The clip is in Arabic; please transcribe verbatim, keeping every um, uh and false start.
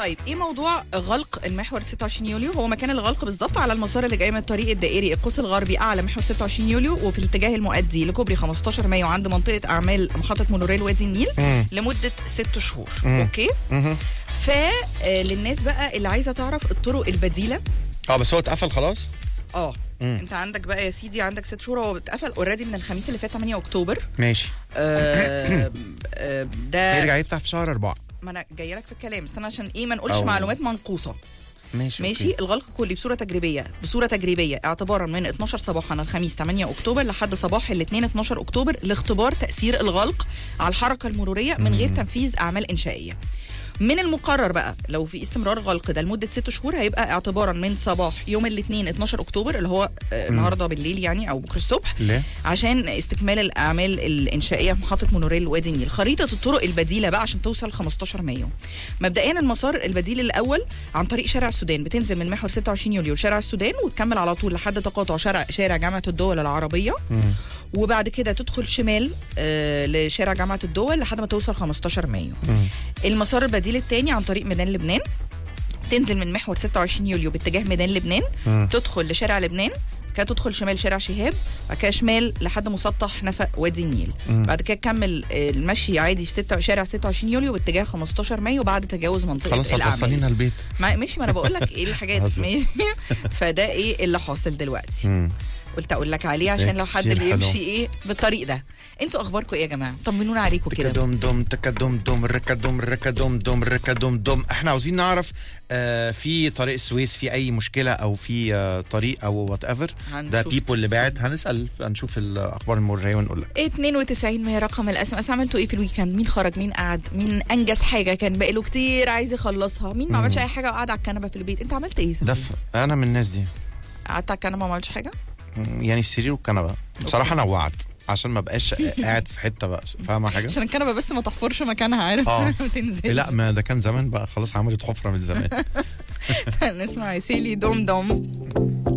طيب ايه موضوع غلق المحور ستة وعشرين يوليو؟ هو مكان الغلق بالظبط على المسار اللي جاي من الطريق الدائري القوس الغربي اعلى محور ستة وعشرين يوليو، وفي الاتجاه المؤدي لكوبري خمستاشر مايو عند منطقه اعمال محطه مونوريل وادي النيل مم. لمده ست شهور. مم. اوكي. مم. فللناس بقى اللي عايزه تعرف الطرق البديله. اه بس هو اتقفل خلاص. اه مم. انت عندك بقى يا سيدي عندك ست شهور، هو اتقفل اوريدي من الخميس اللي فات ثمانية اكتوبر. ماشي. آه آه ده هيرجع يفتح في شهر أربعة. ما انا جايه لك في الكلام، استنى عشان ايه ما نقولش أو. معلومات منقوصه. ماشي ماشي أوكي. الغلق الكلي بصوره تجريبيه بصوره تجريبيه اعتبارا من اتناشر صباحا الخميس ثمانية اكتوبر لحد صباح الاثنين اتناشر اكتوبر لاختبار تاثير الغلق على الحركه المروريه من غير تنفيذ اعمال انشائيه. من المقرر بقى لو في استمرار غلق ده لمده ست شهور هيبقى اعتبارا من صباح يوم الاثنين اتناشر اكتوبر اللي هو آه النهارده بالليل يعني او بكره الصبح. ليه؟ عشان استكمال الاعمال الانشائيه في محطه مونوريل وادي النيل. خريطه الطرق البديله بقى عشان توصل خمستاشر مايو. مبدئيا المسار البديل الاول عن طريق شارع السودان، بتنزل من محور ستة وعشرين يوليو شارع السودان وتكمل على طول لحد تقاطع شارع شارع جامعه الدول العربيه. مم. وبعد كده تدخل شمال آه لشارع جامعه الدول لحد ما توصل خمستاشر مايو. مم. المسار البديل الثاني عن طريق ميدان لبنان، تنزل من محور ستة وعشرين يوليو باتجاه ميدان لبنان. مم. تدخل لشارع لبنان، كده تدخل شمال شارع شهاب، بعد كده شمال لحد مسطح نفق وادي النيل. مم. بعد كده تكمل المشي عادي في ستة شارع ستة وعشرين يوليو باتجاه خمستاشر مايو بعد تجاوز منطقه خلاص الاعمال. هتوصلينا البيت. ما ماشي ما انا بقول لك ايه الحاجات ماشي. فده ايه اللي حاصل دلوقتي. مم. قلت اقول لك عليه عشان لو حد كتير بيمشي حلو. ايه بالطريق ده. انتوا اخباركم ايه يا جماعه؟ طمنونا عليكم كده. تكدم دم تكدم دم ركدم ركدم دم ركدم دم. احنا عاوزين نعرف آه في طريق السويس في اي مشكله او في آه طريق او وات ايفر. ده هنشوف. بيبول اللي بعت هنسال هنشوف الاخبار المروريه ونقول لك. اتنين وتسعين ما هي رقم الاس ام اس. عملتوا ايه في الويكند؟ مين خرج؟ مين قعد؟ مين انجز حاجه كان بقاله كتير عايز يخلصها؟ مين ما عملش اي حاجه وقعد على الكنبه في البيت؟ انت عملت ايه؟ دف انا من الناس دي. قعدت على الكنبه ما عملتش حاجه؟ يعني السرير والكنبه بصراحه نوعت عشان ما بقاش قاعد في حته بقى. فاهمه حاجه؟ عشان الكنبه بس ما تحفرش مكانها عارف. اه وتنزل. لا ما ده كان زمان بقى خلاص عملت حفره من زمان. نسمع يا سيلي دوم دوم.